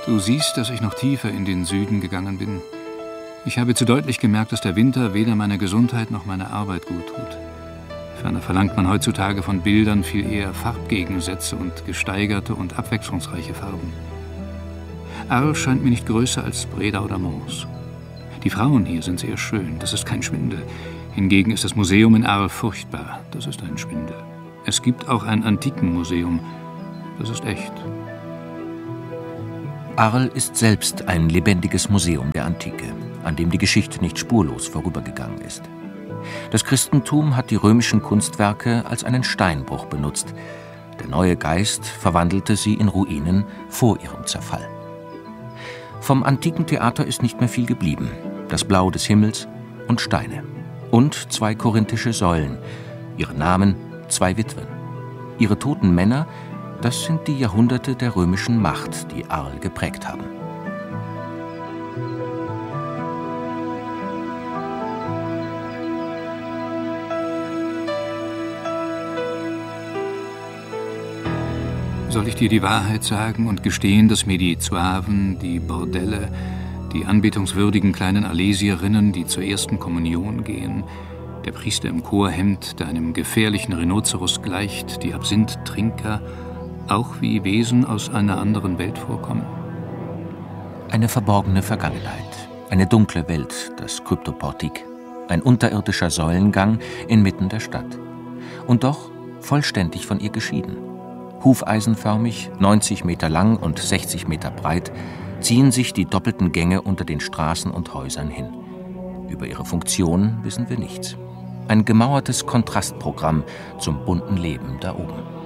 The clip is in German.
Du siehst, dass ich noch tiefer in den Süden gegangen bin. Ich habe zu deutlich gemerkt, dass der Winter weder meiner Gesundheit noch meiner Arbeit gut tut. Ferner verlangt man heutzutage von Bildern viel eher Farbgegensätze und gesteigerte und abwechslungsreiche Farben. Arles scheint mir nicht größer als Breda oder Mons. Die Frauen hier sind sehr schön, das ist kein Schwindel. Hingegen ist das Museum in Arles furchtbar, das ist ein Schwindel. Es gibt auch ein Antikenmuseum, das ist echt. Arles ist selbst ein lebendiges Museum der Antike, an dem die Geschichte nicht spurlos vorübergegangen ist. Das Christentum hat die römischen Kunstwerke als einen Steinbruch benutzt. Der neue Geist verwandelte sie in Ruinen vor ihrem Zerfall. Vom antiken Theater ist nicht mehr viel geblieben. Das Blau des Himmels und Steine. Und 2 korinthische Säulen. Ihre Namen 2 Witwen. Ihre toten Männer, das sind die Jahrhunderte der römischen Macht, die Arles geprägt haben. Soll ich dir die Wahrheit sagen und gestehen, dass mir die Zouaven, die Bordelle, die anbetungswürdigen kleinen Alesierinnen, die zur ersten Kommunion gehen, der Priester im Chorhemd, der einem gefährlichen Rhinoceros gleicht, die Absinth-Trinker, auch wie Wesen aus einer anderen Welt vorkommen? Eine verborgene Vergangenheit, eine dunkle Welt, das Kryptoportik, ein unterirdischer Säulengang inmitten der Stadt. Und doch vollständig von ihr geschieden. Hufeisenförmig, 90 Meter lang und 60 Meter breit, ziehen sich die doppelten Gänge unter den Straßen und Häusern hin. Über ihre Funktion wissen wir nichts. Ein gemauertes Kontrastprogramm zum bunten Leben da oben.